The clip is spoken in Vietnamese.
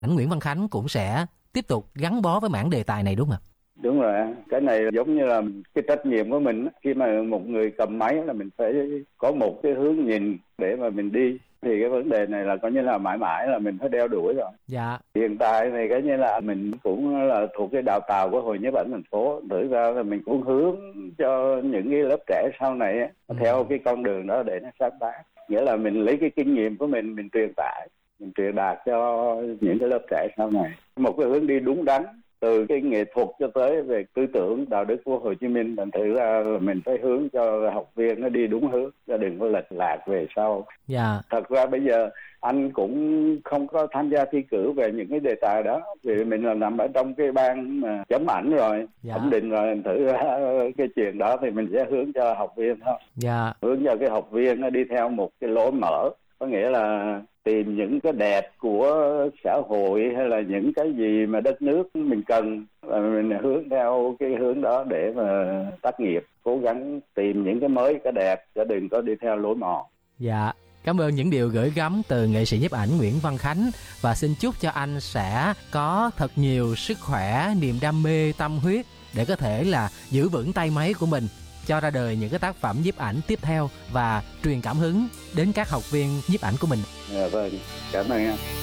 ảnh Nguyễn Văn Khánh cũng sẽ tiếp tục gắn bó với mảng đề tài này đúng không ạ? Đúng rồi, cái này giống như là cái trách nhiệm của mình. Khi mà một người cầm máy là mình phải có một cái hướng nhìn để mà mình đi. Thì cái vấn đề này là coi như là mãi mãi là mình phải đeo đuổi rồi. Dạ. Hiện tại thì coi như là mình cũng là thuộc cái đào tạo của Hội Nhiếp ảnh thành phố. Thực ra là mình cũng hướng cho những cái lớp trẻ sau này theo cái con đường đó để nó sáng tác. Nghĩa là mình lấy cái kinh nghiệm của mình truyền tải, mình truyền đạt cho những cái lớp trẻ sau này. Một cái hướng đi đúng đắn, từ cái nghệ thuật cho tới về tư tưởng đạo đức của Hồ Chí Minh. Thành thử ra là mình phải hướng cho học viên nó đi đúng hướng, cho đừng có lệch lạc về sau. Dạ. Thật ra bây giờ anh cũng không có tham gia thi cử về những cái đề tài đó, vì mình là nằm ở trong cái ban mà chấm ảnh rồi, thẩm định rồi. Thành thử ra cái chuyện đó thì mình sẽ hướng cho học viên thôi. Dạ. Hướng cho cái học viên nó đi theo một cái lối mở, có nghĩa là tìm những cái đẹp của xã hội hay là những cái gì mà đất nước mình cần, và mình hướng theo cái hướng đó để mà tác nghiệp, cố gắng tìm những cái mới, cái đẹp, chứ đừng có đi theo lối mòn. Dạ, cảm ơn những điều gửi gắm từ nghệ sĩ nhiếp ảnh Nguyễn Văn Khánh, và xin chúc cho anh sẽ có thật nhiều sức khỏe, niềm đam mê, tâm huyết để có thể là giữ vững tay máy của mình, cho ra đời những cái tác phẩm nhiếp ảnh tiếp theo và truyền cảm hứng đến các học viên nhiếp ảnh của mình. Vâng, cảm ơn anh.